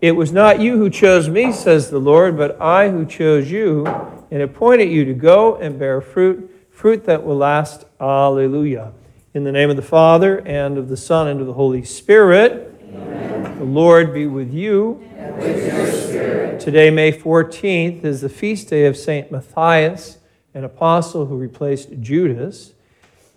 It was not you who chose me, says the Lord, but I who chose you and appointed you to go and bear fruit that will last. Alleluia. In the name of the Father, and of the Son, and of the Holy Spirit. Amen. The Lord be with you. And with your spirit. Today, May 14th, is the feast day of St. Matthias, an apostle who replaced Judas.